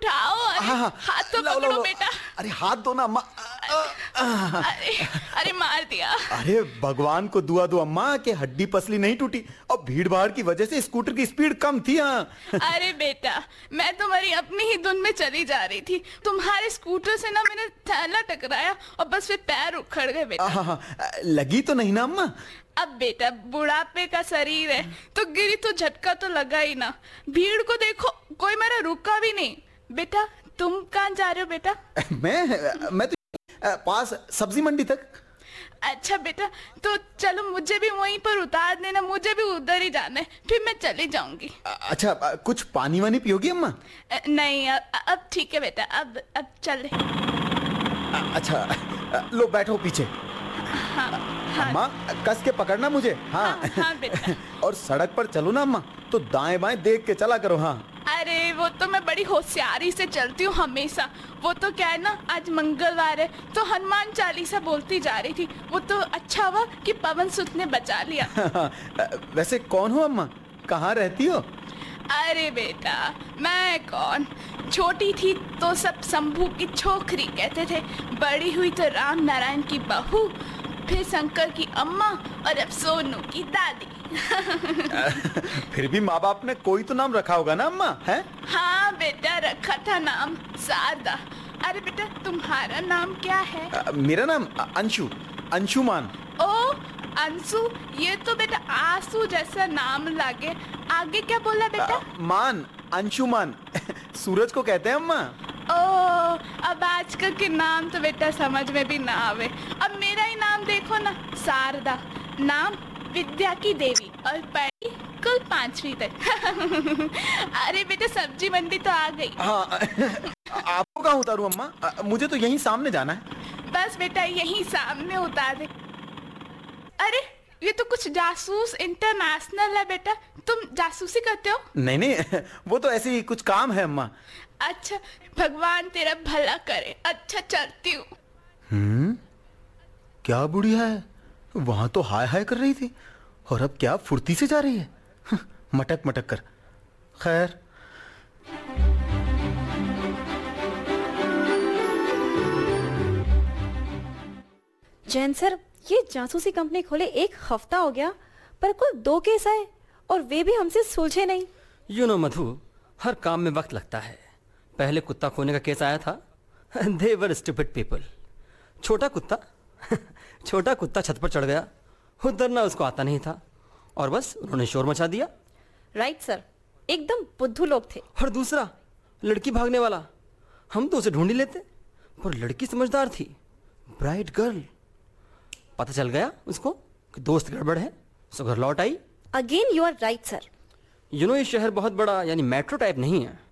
उठाओ। अरे हाँ, हाँ, हाथ तो लाओ, पकड़ो लाओ, बेटा। अरे हाथ दो ना अम्मा। अरे अरे मार दिया। अरे भगवान को दुआ दो अम्मा कि हड्डी पसली नहीं टूटी और भीड़ भाड़ की वजह से स्कूटर की स्पीड कम थी। हाँ अरे बेटा, मैं तुम्हारी अपनी ही धुन में चली जा रही थी, तुम्हारे स्कूटर से ना मैंने थैला टकराया और बस फिर पैर उखड़ गए बेटा। हाँ, लगी तो नहीं ना अम्मा? अब बेटा बुढ़ापे का शरीर है तो गिरी तो झटका तो लगा ही ना। भीड़ को देखो, कोई मेरा रुका भी नहीं। बेटा तुम कहाँ जा रहे हो बेटा? मैं तो पास सब्जी मंडी तक। अच्छा बेटा, तो चलो मुझे भी वहीं पर उतार देना, मुझे भी उधर ही जाना है, फिर मैं चली जाऊंगी। अच्छा कुछ पानी वानी पियोगी अम्मा? नहीं अब ठीक है बेटा, अब चल। अच्छा लो बैठो पीछे। हाँ, हाँ। अम्मा कस के पकड़ना मुझे। हाँ, हाँ बेटा। और सड़क पर चलो ना अम्मा तो दाएं बाएं देख के चला करो। हाँ अरे वो तो मैं बड़ी होशियारी से चलती हूँ हमेशा। वो तो क्या है ना, आज मंगलवार है तो हनुमान चालीसा बोलती जा रही थी। वो तो अच्छा हुआ कि पवन सुत ने बचा लिया। वैसे कौन हो अम्मा, कहाँ रहती हो? अरे बेटा मैं कौन, छोटी थी तो सब शंभू की छोकरी कहते थे, बड़ी हुई तो राम नारायण की बहू, फिर शंकर की अम्मा और अब सोनू की दादी। फिर भी माँ बाप ने कोई तो नाम रखा होगा ना अम्मा? है? हाँ बेटा रखा था नाम शारदा। अरे बेटा तुम्हारा नाम क्या है? मेरा नाम अंशुमान। ओ अंशु, ये तो बेटा आंसू जैसा नाम लागे। आगे क्या बोला बेटा? मान, अंशुमान। सूरज को कहते हैं अम्मा। ओ अब आजकल के नाम तो बेटा समझ में भी ना आवे। अब मेरा ही नाम देखो ना, शारदा, नाम विद्या की देवी और पढ़ी कुल 5वीं तक। अरे बेटा सब्जी मंडी तो आ गई। हाँ आपको कहाँ उतारूं अम्मा? मुझे तो यहीं सामने जाना है। बस बेटा यहीं सामने उतार दे। अरे ये तो कुछ जासूस इंटरनेशनल है बेटा, तुम जासूसी करते हो? नहीं वो तो ऐसे ही कुछ काम है अम्मा। अच्छा भगवान तेरा भला करे। अच्छा चलती हूँ। क्या बुढ़िया है, वहां तो हाय हाय कर रही थी और अब क्या फुर्ती से जा रही है। मटक मटक कर। खैर जैन सर, ये जासूसी कंपनी खोले 1 हफ्ता हो गया पर कुल 2 केस आए और वे भी हमसे सुलझे नहीं। मधु, हर काम में वक्त लगता है। पहले कुत्ता खोने का केस आया था। दे वर स्टूपिड पीपल। छोटा कुत्ता छत पर चढ़ गया, उतरना उसको आता नहीं था और बस उन्होंने शोर मचा दिया। राइट सर, एकदम बुद्धू लोग थे। और दूसरा लड़की भागने वाला, हम तो उसे ढूंढ ही लेते, पर लड़की समझदार थी, ब्राइट गर्ल। पता चल गया उसको कि दोस्त गड़बड़ है, सो घर लौट आई। Again you are right sir. ये शहर बहुत बड़ा यानी मेट्रो टाइप नहीं है।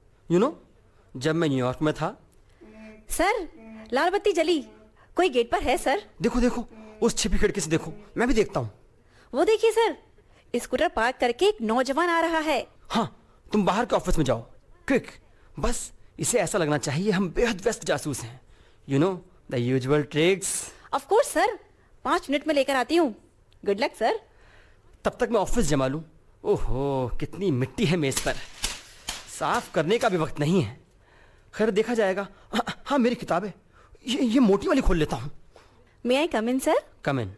जब मैं न्यूयॉर्क में था। सर लाल बत्ती जली, कोई गेट पर है सर। देखो उस छिपी खिड़की से देखो, मैं भी देखता हूँ। वो देखिए सर, स्कूटर पार्क करके एक नौजवान आ रहा है। हाँ तुम बाहर के ऑफिस में जाओ क्विक। बस इसे ऐसा लगना चाहिए हम बेहद व्यस्त जासूस हैं। The usual tricks. Of course sir, 5 minute में लेकर आती हूँ। Good luck sir. तब तक मैं ऑफिस जमा लूं। ओहो कितनी मिट्टी है मेज पर, साफ करने का भी वक्त नहीं है। खैर देखा जाएगा। हाँ मेरी किताबें, ये मोटी वाली खोल लेता हूँ। मे आई कम इन सर? कम इन।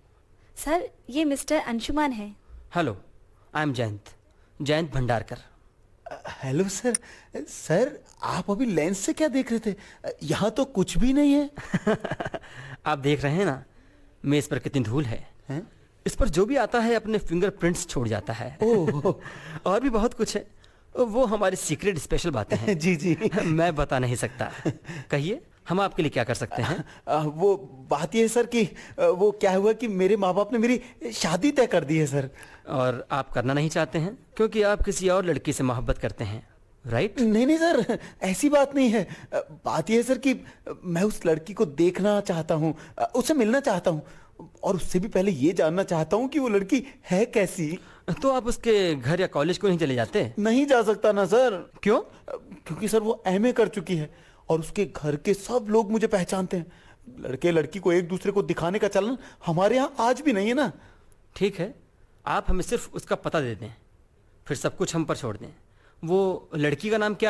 सर ये मिस्टर अंशुमान है। Hello, I am Jayant Bhandarkar. Hello sir. Sir आप अभी लेंस से क्या देख रहे थे? यहाँ तो कुछ भी नहीं है। आप देख रहे हैं ना मेज पर कितनी धूल है? इस पर जो भी आता है अपने फिंगरप्रिंट्स छोड़ जाता है। ओह और भी बहुत कुछ है, वो हमारी सीक्रेट स्पेशल बातें हैं। जी मैं बता नहीं सकता। कहिए हम आपके लिए क्या कर सकते हैं? वो बात ये है सर कि वो क्या हुआ कि मेरे माँ बाप ने मेरी शादी तय कर दी है सर। और आप करना नहीं चाहते हैं क्योंकि आप किसी और लड़की से मोहब्बत करते हैं, राइट? नहीं सर, ऐसी बात नहीं है। बात यह है सर कि मैं उस लड़की को देखना चाहता हूँ, उससे मिलना चाहता हूँ और उससे भी पहले ये जानना चाहता हूँ कि वो लड़की है कैसी। तो आप उसके घर या कॉलेज को नहीं चले जाते? नहीं जा सकता ना सर। क्यों? क्योंकि सर वो एमए कर चुकी है और उसके घर के सब लोग मुझे पहचानते हैं। लड़के लड़की को एक दूसरे को दिखाने का चलन हमारे यहाँ आज भी नहीं है ना। ठीक है, आप हमें सिर्फ उसका पता दे दें, फिर सब कुछ हम पर छोड़ दें। वो लड़की का नाम क्या